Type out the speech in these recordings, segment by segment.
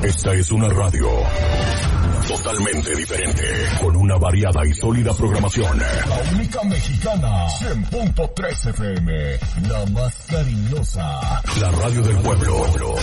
Esta es una radio totalmente diferente, con una variada y sólida programación. La única mexicana, 100.3 FM, la más cariñosa. La radio del pueblo.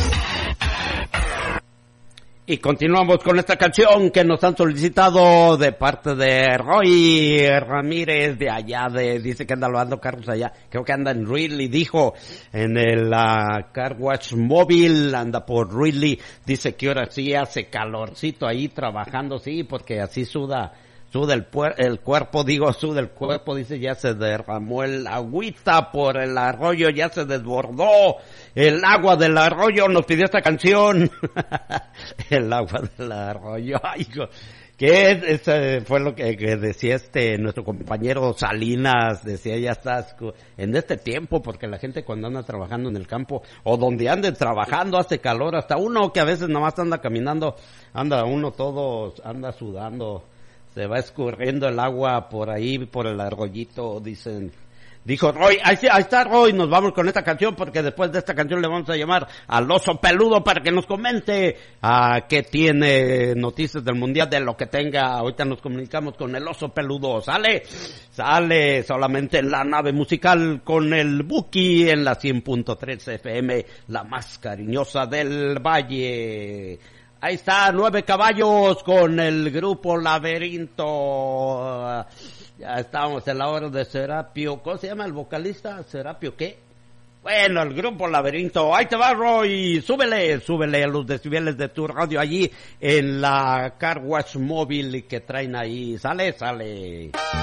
Y continuamos con esta canción que nos han solicitado de parte de Roy Ramírez de allá, dice que anda lavando carros allá, creo que anda en Ridley, dijo, en el Car Wash Móvil, anda por Ridley, dice que ahora sí hace calorcito ahí trabajando, sí, porque así suda el cuerpo, dice, ya se derramó el agüita por el arroyo, ya se desbordó el agua del arroyo, nos pidió esta canción, el agua del arroyo, ay, que fue lo que decía nuestro compañero Salinas, decía, ya estás en este tiempo, porque la gente cuando anda trabajando en el campo, o donde ande trabajando, hace calor, hasta uno que a veces nomás anda caminando, anda sudando, se va escurriendo el agua por ahí, por el arroyito, dijo Roy, ahí está Roy, nos vamos con esta canción, porque después de esta canción le vamos a llamar al Oso Peludo para que nos comente qué tiene noticias del mundial, de lo que tenga. Ahorita nos comunicamos con el Oso Peludo, sale solamente en la nave musical con el Buki en la 100.3 FM, la más cariñosa del Valle. Ahí está, 9 caballos con el grupo Laberinto. Ya estamos en la hora de Serapio. ¿Cómo se llama el vocalista? ¿Serapio qué? Bueno, el grupo Laberinto. Ahí te va, Roy. Súbele a los decibeles de tu radio allí en la Car Wash Móvil que traen ahí. Sale.